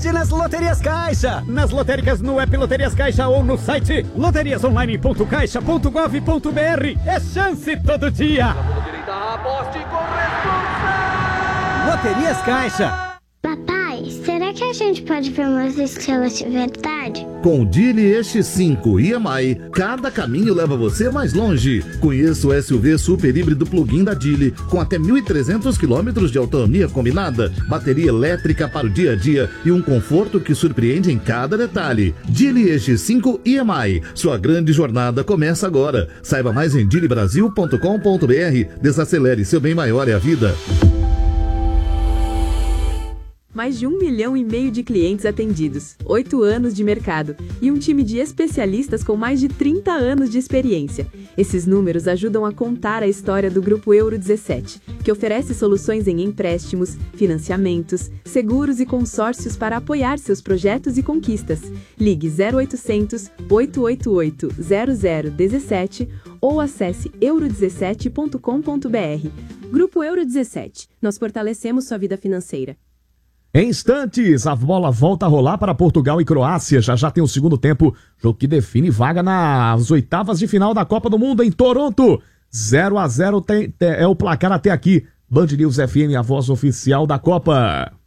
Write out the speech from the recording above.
aposte nas Loterias Caixa. Nas lotéricas no app Loterias Caixa ou no site loteriasonline.caixa.gov.br. É chance todo dia. Aposte com responsabilidade. Loterias Caixa. Papai, será que a gente pode ver umas estrelas de verdade? Com o Geely X5 EMI, cada caminho leva você mais longe. Conheça o SUV super híbrido plug-in da Geely, com até 1.300 km de autonomia combinada, bateria elétrica para o dia a dia e um conforto que surpreende em cada detalhe. Geely X5 EMI, sua grande jornada começa agora. Saiba mais em geelybrasil.com.br. Desacelere, seu bem maior é a vida. Mais de 1,5 milhão de clientes atendidos, 8 anos de mercado e um time de especialistas com mais de 30 anos de experiência. Esses números ajudam a contar a história do Grupo Euro 17, que oferece soluções em empréstimos, financiamentos, seguros e consórcios para apoiar seus projetos e conquistas. Ligue 0800 888 0017 ou acesse euro17.com.br. Grupo Euro 17. Nós fortalecemos sua vida financeira. Em instantes, a bola volta a rolar para Portugal e Croácia. Já tem o segundo tempo, jogo que define vaga nas oitavas de final da Copa do Mundo em Toronto. 0-0 é o placar até aqui. Band News FM, a voz oficial da Copa.